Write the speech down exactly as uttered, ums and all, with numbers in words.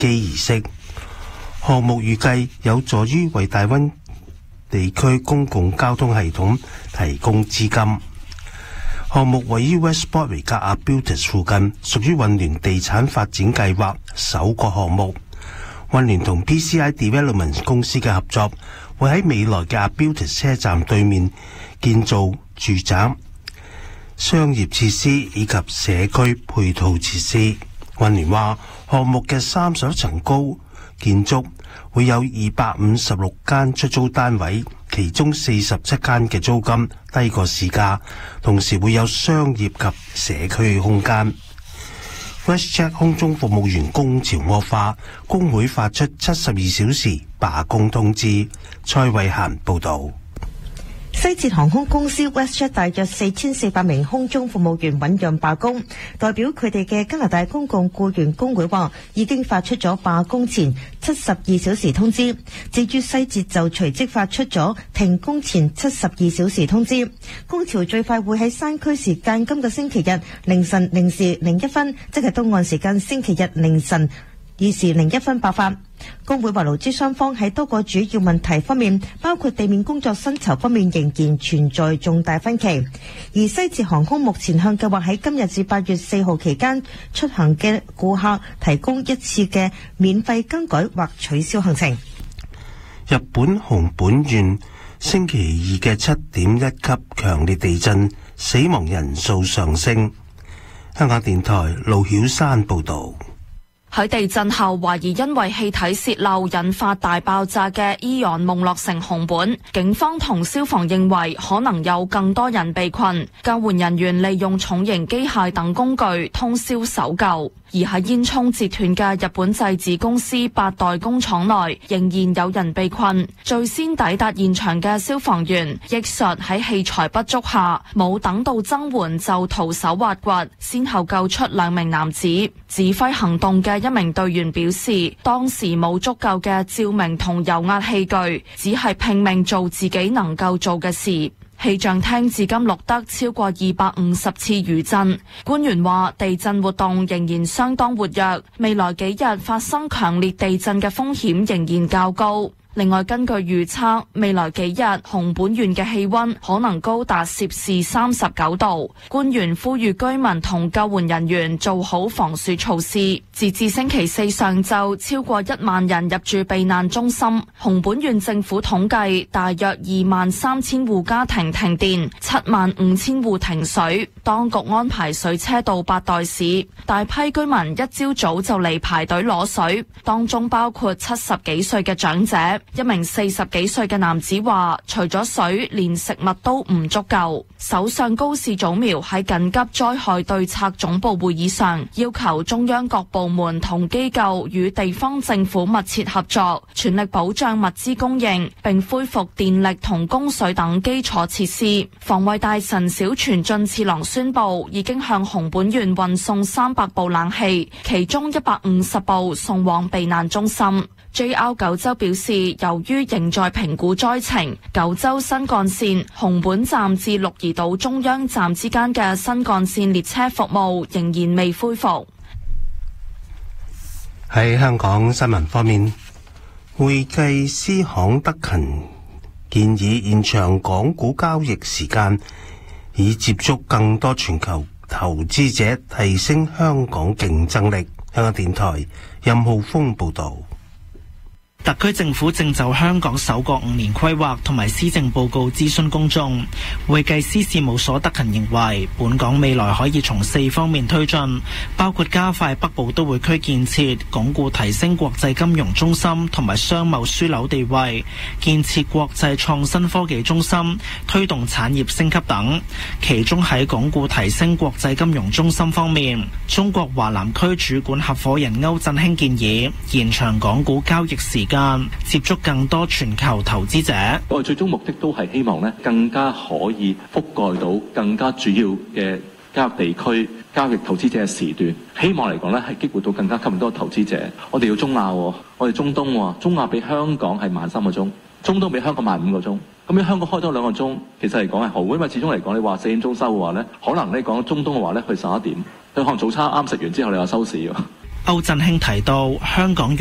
機儀式。項目預計有助於為大灣地區公共交通系統提供資金。項目位於 Westport 維格亞 Abiltus 附近，屬於運聯地產發展計劃首個項目。運聯同 P C I Development 公司嘅合作，會喺未來嘅 Abiltus 車站對面建造住宅、商業設施以及社區配套設施。運聯話，項目嘅三十一層高建築會有二百五十六間出租單位，其中四十七間嘅租金低過市價，同時會有商業及社區空間。WestJet 空中服務員工潮惡化，工會發出七十二小時罷工通知。蔡慧嫻報導。 西捷航空公司 WestJet 大約四千四百名空中服務員醞釀罷工，代表佢哋嘅加拿大公共僱員工會話已經發出咗罷工前七十二小時通知，至於西捷就隨即發出咗停工前七十二小時通知。工潮最快會喺山區時間今個星期日凌晨零時零一分，即係東岸時間星期日凌晨二時零一分爆發。工會話勞資雙方喺多個主要問題方面，包括地面工作薪酬方面仍然存在重大分歧。而西捷航空目前向計劃喺今日至八月四號期間出行嘅顧客提供一次嘅免費更改或取消行程。 日本熊本縣星期二嘅七點一級強烈地震，死亡人數上升。香港電台盧曉山報導。 喺地震後懷疑因為氣體泄漏引發大爆炸嘅伊昂夢樂城熊本，警方同消防認為可能有更多人被困，救援人員利用重型機械等工具通宵搜救。而喺煙囪截斷嘅日本製紙公司八代工廠內，仍然有人被困。最先抵達現場嘅消防員憶述喺器材不足下，冇等到增援就徒手挖掘，先後救出兩名男子。指揮行動嘅一名隊員表示，當時冇足夠嘅照明同油壓器具，只係拼命做自己能夠做嘅事。氣象廳至今錄得超過二百五十次餘震，官員話地震活動仍然相當活躍，未來幾日發生強烈地震嘅風險仍然較高。另外，根據預測，未來幾日熊本縣嘅氣溫可能高達攝氏三十九度。官員呼籲居民同救援人員做好防暑措施。截至星期四上晝，超過一萬人入住避難中心。熊本縣政府統計，大約二萬三千戶家庭停電，七萬五千戶停水。當局安排水車到八代市，大批居民一朝早就嚟排隊攞水，當中包括七十幾歲嘅長者。一名四十幾歲嘅男子話，除咗水，連食物都唔足夠。首相高市早苗喺緊急災害對策總部會議上，要求中央各部門同機構與地方政府密切合作，全力保障物資供應，並恢復電力同供水等基礎設施。防衛大臣小泉進次郎宣布，已經向熊本縣運送三百部冷氣，其中一百五十部送往避難中心。J R 九州表示，由於仍在評估災情，九州新幹線熊本站至鹿兒島中央站之間嘅新幹線列車服務仍然未恢復。 喺香港新聞方面，會計師行德勤建議延長港股交易時間，以接觸更多全球投資者，提升香港競爭力。香港電台任浩峰報導。 特區政府正就香港首個五年規劃同埋施政報告諮詢公眾。會計師事務所德勤認為，本港未來可以從四方面推進，包括加快北部都會區建設，鞏固提升國際金融中心同埋商貿樞紐地位，建設國際創新科技中心，推動產業升級等。其中喺鞏固提升國際金融中心方面，中國華南區主管合夥人歐振興建議延長港股交易時間，接觸更多全球投資者。 我哋最終目的都係希望咧，更加可以覆蓋到更加主要嘅交易地區、交易投資者嘅時段。希望嚟講咧，係激活到更加吸引多投資者。我哋要中亞，我哋中東，中亞比香港係慢三個鐘，中東比香港慢五個鐘。咁樣香港開多兩個鐘，其實嚟講係好，因為始終嚟講，你話四點鐘收嘅話咧，可能你講中東嘅話咧，去十一點，你可能早餐啱食完之後，你話收市喎。 歐振興提到，香港